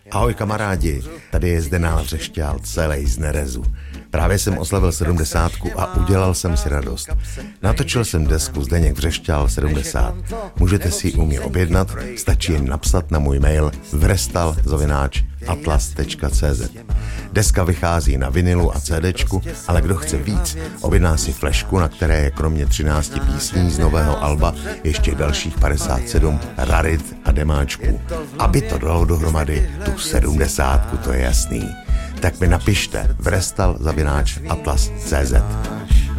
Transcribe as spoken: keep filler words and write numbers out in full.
Ahoj kamarádi, tady je Zdenál Vřešťál, celej z nerezu. Právě jsem oslavil sedmdesátku a udělal jsem si radost. Natočil jsem desku Zdeněk Vřešťál sedmdesát. Můžete si ji u mě objednat, stačí jen napsat na můj mail vrestal zavináč atlas tečka cé zet. Deska vychází na vinilu a CDčku, ale kdo chce víc, objedná si flešku, na které je kromě třinácti písní z nového alba ještě dalších padesát sedm rarit a demáčků. Aby to dalo dohromady tu sedmdesátku, to je jasný. Tak mi napište vrestal zavináč atlas tečka cé zet.